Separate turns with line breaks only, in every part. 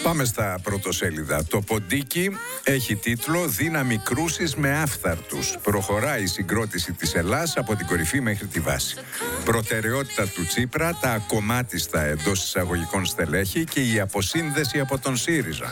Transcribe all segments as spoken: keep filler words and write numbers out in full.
Πάμε στα πρωτοσέλιδα. Το ποντίκι έχει τίτλο «Δύναμη κρούσης με άφθαρτους». Προχωράει η συγκρότηση της Ελλάς από την κορυφή μέχρι τη βάση. Προτεραιότητα του Τσίπρα, τα ακομμάτιστα εντός εισαγωγικών στελέχη και η αποσύνδεση από τον ΣΥΡΙΖΑ.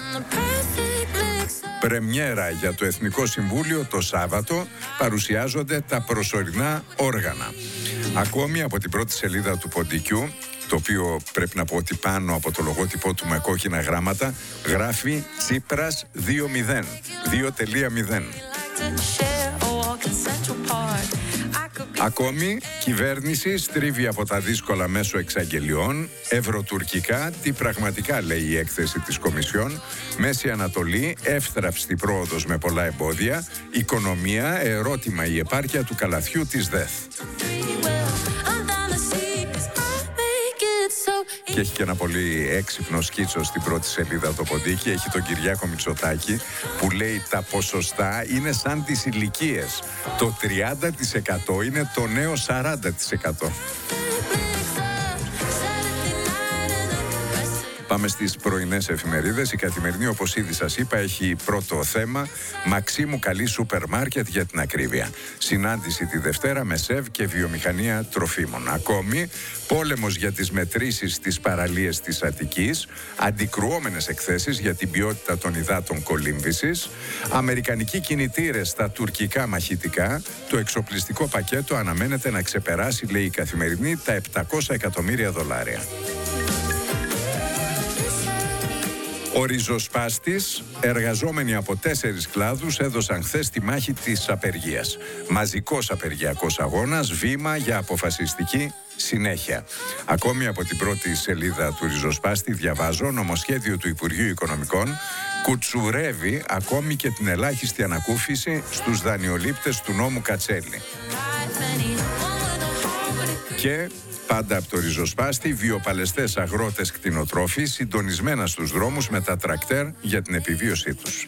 Πρεμιέρα για το Εθνικό Συμβούλιο το Σάββατο, παρουσιάζονται τα προσωρινά όργανα. Ακόμη από την πρώτη σελίδα του ποντικιού, το οποίο πρέπει να πω ότι πάνω από το λογότυπο του με κόκκινα γράμματα γράφει Τσίπρας δύο μηδέν. Ακόμη, κυβέρνηση στρίβει από τα δύσκολα μέσω εξαγγελιών. Ευρωτουρκικά, τι πραγματικά λέει η έκθεση της Κομισιόν. Μέση Ανατολή, εύθραυστη πρόοδος με πολλά εμπόδια. Οικονομία, ερώτημα η επάρκεια του καλαθιού της ΔΕΘ. Και έχει και ένα πολύ έξυπνο σκίτσο στην πρώτη σελίδα το ποντίκι. Έχει τον Κυριάκο Μητσοτάκη που λέει τα ποσοστά είναι σαν τις ηλικίες. Το τριάντα τοις εκατό είναι το νέο σαράντα τοις εκατό. Πάμε στις πρωινές εφημερίδες. Η Καθημερινή, όπως ήδη σας είπα, έχει πρώτο θέμα Μαξίμου καλή σούπερ μάρκετ για την ακρίβεια. Συνάντηση τη Δευτέρα με ΣΕΒ και βιομηχανία τροφίμων. Ακόμη, πόλεμος για τις μετρήσεις στις παραλίες της Αττικής. Αντικρουόμενες εκθέσεις για την ποιότητα των υδάτων κολύμβησης. Αμερικανικοί κινητήρες στα τουρκικά μαχητικά. Το εξοπλιστικό πακέτο αναμένεται να ξεπεράσει, λέει η Καθημερινή, τα επτακόσια εκατομμύρια δολάρια. Ο ριζοσπάστης, εργαζόμενοι από τέσσερις κλάδους, έδωσαν χθες τη μάχη της απεργίας. Μαζικός απεργιακός αγώνας, βήμα για αποφασιστική συνέχεια. Ακόμη από την πρώτη σελίδα του ριζοσπάστη διαβάζω νομοσχέδιο του Υπουργείου Οικονομικών κουτσουρεύει ακόμη και την ελάχιστη ανακούφιση στους δανειολήπτες του νόμου Κατσέλη. Και πάντα από το ριζοσπάστη, βιοπαλαιστές αγρότες κτηνοτρόφοι συντονισμένα στους δρόμους με τα τρακτέρ για την επιβίωσή τους.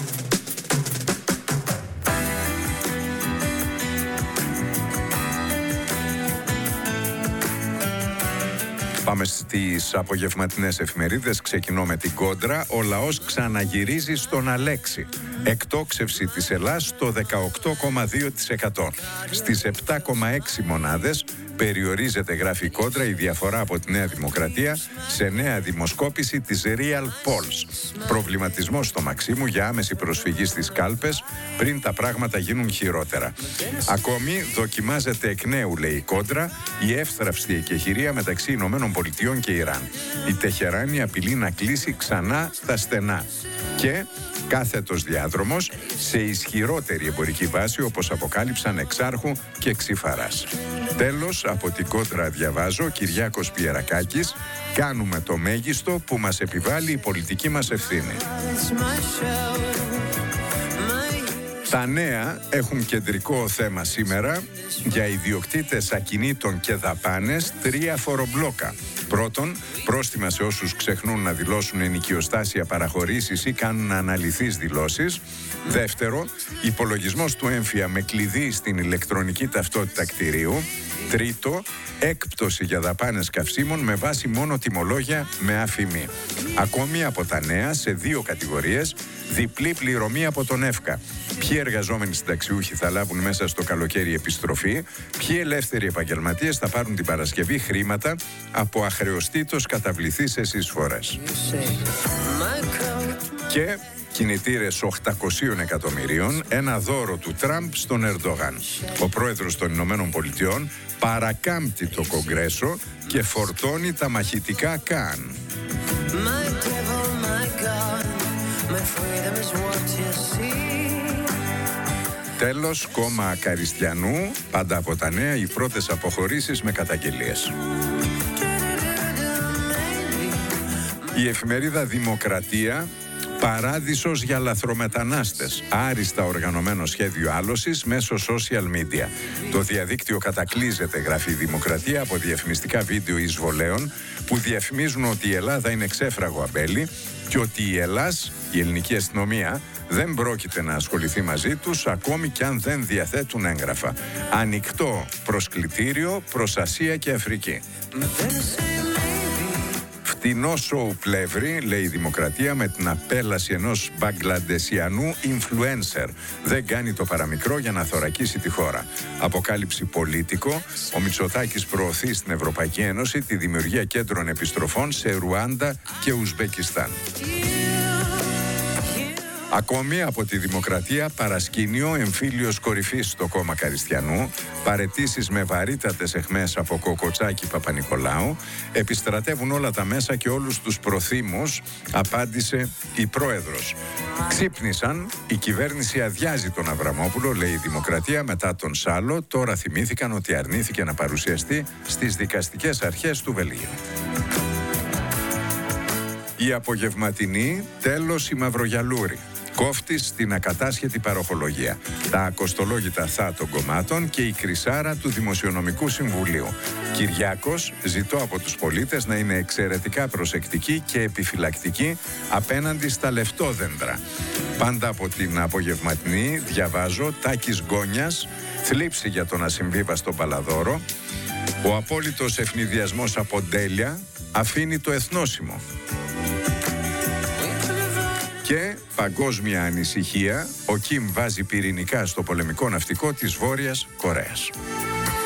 Πάμε στις απογευματινές εφημερίδες. Ξεκινώ με την Κόντρα. Ο λαός ξαναγυρίζει στον Αλέξη. Εκτόξευση της Ελλάς στο δεκαοκτώ κόμμα δύο τοις εκατό. Στις επτά κόμμα έξι μονάδες περιορίζεται, γράφει η Κόντρα, η διαφορά από τη Νέα Δημοκρατία σε νέα δημοσκόπηση της Real Polls. Προβληματισμός στο Μαξίμου για άμεση προσφυγή στις κάλπες πριν τα πράγματα γίνουν χειρότερα. Ακόμη, δοκιμάζεται εκ νέου, λέει η Κόντρα, η εύθραυστη εκεχηρία μεταξύ Ηνωμένων Πολιτειών και Ιράν. Η Τεχεράνη απειλεί να κλείσει ξανά τα στενά. Και κάθετος διάδρομος σε ισχυρότερη εμπορική βάση, όπως αποκάλυψαν Εξάρχου και Ξυφαράς. Τέλος, από την Κόντρα διαβάζω, Κυριάκος Πιερακάκης, κάνουμε το μέγιστο που μας επιβάλλει η πολιτική μας ευθύνη. Τα νέα έχουν κεντρικό θέμα σήμερα για ιδιοκτήτες ακινήτων και δαπάνες, τρία φορομπλόκα. Πρώτον, πρόστιμα σε όσους ξεχνούν να δηλώσουν ενοικιοστάσια παραχωρήσεις ή κάνουν αναλυθείς δηλώσεις. Δεύτερο, υπολογισμός του έμφυα με κλειδί στην ηλεκτρονική ταυτότητα κτηρίου. Τρίτο, έκπτωση για δαπάνες καυσίμων με βάση μόνο τιμολόγια με αφημί. Ακόμη από τα νέα, σε δύο κατηγορίες, διπλή πληρωμή από τον ΕΦΚΑ. Ποιοι εργαζόμενοι συνταξιούχοι θα λάβουν μέσα στο καλοκαίρι επιστροφή, ποιοι ελεύθεροι επαγγελματίες θα πάρουν την Παρασκευή χρήματα από αχρεωστήτως καταβληθείς εισφορές. Και κινητήρες οκτακόσια εκατομμυρίων, ένα δώρο του Τραμπ στον Ερντογάν. Ο πρόεδρος των Ηνωμένων Πολιτειών παρακάμπτει το Κογκρέσο και φορτώνει τα μαχητικά Καν. Τέλος, κόμμα Καριστιανού, πάντα από τα νέα, οι πρώτες αποχωρήσεις με καταγγελίες. Η εφημερίδα Δημοκρατία, παράδεισος για λαθρομετανάστες. Άριστα οργανωμένο σχέδιο άλωσης μέσω social media. Το διαδίκτυο κατακλείζεται, γράφει η Δημοκρατία, από διαφημιστικά βίντεο εισβολέων που διαφημίζουν ότι η Ελλάδα είναι ξέφραγο αμπέλι και ότι η Ελλάς, η ελληνική αστυνομία, δεν πρόκειται να ασχοληθεί μαζί τους ακόμη κι αν δεν διαθέτουν έγγραφα. Ανοιχτό προσκλητήριο προς Ασία και Αφρική. Φτηνό σοου πλεύρη, λέει η Δημοκρατία, με την απέλαση ενός Μπαγκλαντεσιανού influencer. Δεν κάνει το παραμικρό για να θωρακίσει τη χώρα. Αποκάλυψη Πολίτικο. Ο Μητσοτάκης προωθεί στην Ευρωπαϊκή Ένωση τη δημιουργία κέντρων επιστροφών σε Ρουάντα και Ουσμπεκιστάν. Ακόμη από τη Δημοκρατία, παρασκήνιο, εμφύλιος κορυφής στο κόμμα Καριστιανού, παραιτήσεις με βαρύτατες αιχμές από Κοκοτσάκη Παπα-Νικολάου, επιστρατεύουν όλα τα μέσα και όλους τους προθήμους, απάντησε η πρόεδρος. Ξύπνησαν, η κυβέρνηση αδειάζει τον Αβραμόπουλο, λέει η Δημοκρατία, μετά τον Σάλο, τώρα θυμήθηκαν ότι αρνήθηκε να παρουσιαστεί στις δικαστικές αρχές του Βελγίου. Η απογευματινή, τέλος η Μαυρογιαλούρη. Κόφτης στην ακατάσχετη παροχολογία. Τα ακοστολόγητα θα των κομμάτων και η κρυσάρα του Δημοσιονομικού Συμβουλίου. Κυριάκος, ζητώ από τους πολίτες να είναι εξαιρετικά προσεκτικοί και επιφυλακτικοί απέναντι στα λεφτόδεντρα. Πάντα από την απογευματινή διαβάζω Τάκης Γκόνιας, θλίψη για τον ασυμβίβαστο Παλαδόρο. Ο απόλυτος ευνηδιασμός από Ντέλια αφήνει το εθνόσημο. Και παγκόσμια ανησυχία, ο Κιμ βάζει πυρηνικά στο πολεμικό ναυτικό της Βόρειας Κορέας.